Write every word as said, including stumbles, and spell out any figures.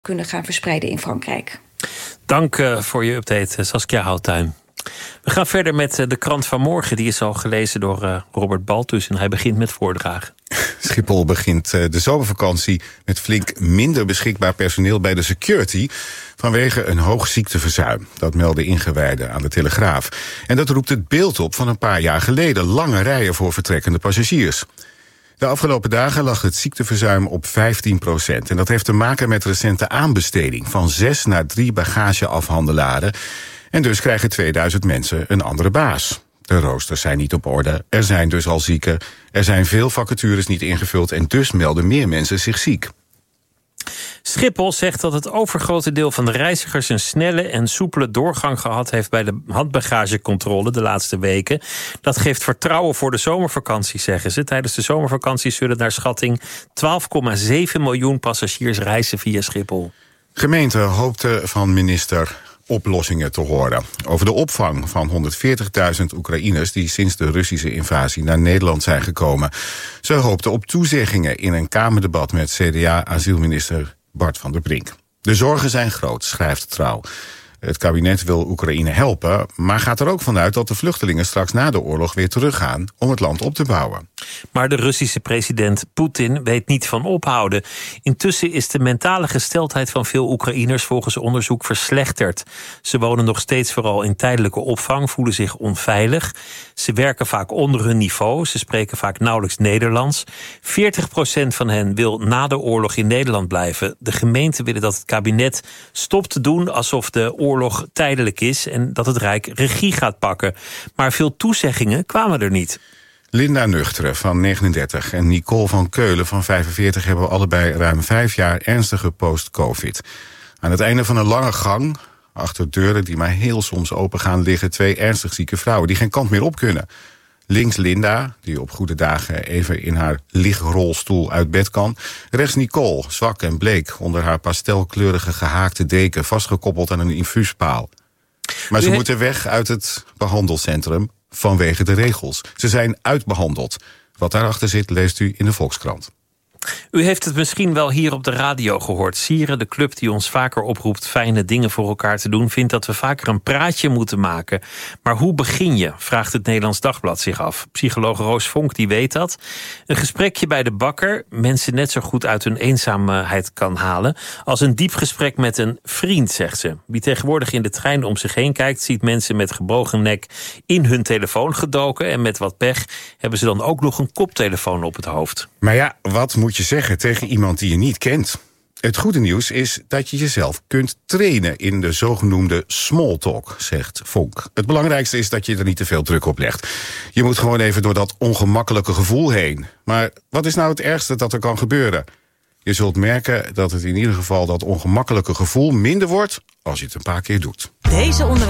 kunnen gaan verspreiden in Frankrijk. Dank uh, voor je update, Saskia Houttuin. We gaan verder met uh, de krant van morgen. Die is al gelezen door uh, Robert Baltus en hij begint met voordragen. Schiphol begint uh, de zomervakantie met flink minder beschikbaar personeel bij de security vanwege een hoog ziekteverzuim. Dat melden ingewijden aan de Telegraaf. En dat roept het beeld op van een paar jaar geleden. Lange rijen voor vertrekkende passagiers. De afgelopen dagen lag het ziekteverzuim op vijftien procent. En dat heeft te maken met recente aanbesteding van zes naar drie bagageafhandelaren. En dus krijgen tweeduizend mensen een andere baas. De roosters zijn niet op orde, er zijn dus al zieken. Er zijn veel vacatures niet ingevuld en dus melden meer mensen zich ziek. Schiphol zegt dat het overgrote deel van de reizigers een snelle en soepele doorgang gehad heeft bij de handbagagecontrole de laatste weken. Dat geeft vertrouwen voor de zomervakantie, zeggen ze. Tijdens de zomervakantie zullen naar schatting twaalf komma zeven miljoen passagiers reizen via Schiphol. Gemeente hoopte van minister oplossingen te horen over de opvang van honderdveertigduizend Oekraïners die sinds de Russische invasie naar Nederland zijn gekomen. Ze hoopten op toezeggingen in een Kamerdebat met C D A-asielminister Bart van der Brink. De zorgen zijn groot, schrijft Trouw. Het kabinet wil Oekraïne helpen, maar gaat er ook vanuit dat de vluchtelingen straks na de oorlog weer teruggaan om het land op te bouwen. Maar de Russische president Poetin weet niet van ophouden. Intussen is de mentale gesteldheid van veel Oekraïners volgens onderzoek verslechterd. Ze wonen nog steeds vooral in tijdelijke opvang, voelen zich onveilig. Ze werken vaak onder hun niveau, ze spreken vaak nauwelijks Nederlands. veertig procent van hen wil na de oorlog in Nederland blijven. De gemeenten willen dat het kabinet stopt te doen alsof de oorlog tijdelijk is en dat het Rijk regie gaat pakken. Maar veel toezeggingen kwamen er niet. Linda Nuchteren van negenendertig en Nicole van Keulen van vijfenveertig hebben allebei ruim vijf jaar ernstige post-covid. Aan het einde van een lange gang, achter deuren die maar heel soms open gaan, liggen twee ernstig zieke vrouwen die geen kant meer op kunnen. Links Linda, die op goede dagen even in haar ligrolstoel uit bed kan. Rechts Nicole, zwak en bleek, onder haar pastelkleurige gehaakte deken vastgekoppeld aan een infuuspaal. Maar ze he- moeten weg uit het behandelcentrum vanwege de regels. Ze zijn uitbehandeld. Wat daarachter zit, leest u in de Volkskrant. U heeft het misschien wel hier op de radio gehoord. Sieren, de club die ons vaker oproept fijne dingen voor elkaar te doen, vindt dat we vaker een praatje moeten maken. Maar hoe begin je, vraagt het Nederlands Dagblad zich af. Psycholoog Roos Vonk die weet dat. Een gesprekje bij de bakker mensen net zo goed uit hun eenzaamheid kan halen als een diep gesprek met een vriend, zegt ze. Wie tegenwoordig in de trein om zich heen kijkt, ziet mensen met gebogen nek in hun telefoon gedoken. En met wat pech hebben ze dan ook nog een koptelefoon op het hoofd. Maar ja, wat moet je zeggen tegen iemand die je niet kent? Het goede nieuws is dat je jezelf kunt trainen in de zogenoemde small talk, zegt Vonk. Het belangrijkste is dat je er niet te veel druk op legt. Je moet gewoon even door dat ongemakkelijke gevoel heen. Maar wat is nou het ergste dat er kan gebeuren? Je zult merken dat het in ieder geval dat ongemakkelijke gevoel minder wordt als je het een paar keer doet. Deze onderwerpen